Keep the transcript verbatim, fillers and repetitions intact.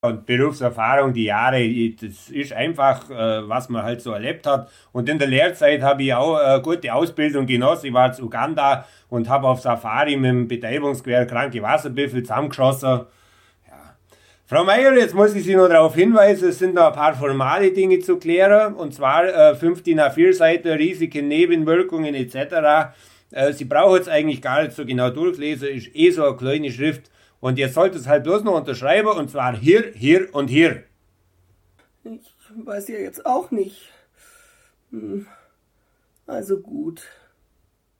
und Berufserfahrung, die Jahre, das ist einfach, äh, was man halt so erlebt hat. Und in der Lehrzeit habe ich auch eine gute Ausbildung genossen. Ich war zu Uganda und habe auf Safari mit dem Betreibungsgewehr kranke Wasserbüffel zusammengeschossen. Frau Meier, jetzt muss ich Sie noch darauf hinweisen, es sind noch ein paar formale Dinge zu klären, und zwar äh, fünf D I N A vier Seiten, Risiken, Nebenwirkungen et cetera. Äh, Sie brauchen jetzt eigentlich gar nicht so genau durchlesen, ist eh so eine kleine Schrift. Und jetzt sollte es halt bloß noch unterschreiben, und zwar hier, hier und hier. Ich weiß ja jetzt auch nicht. Hm. Also gut.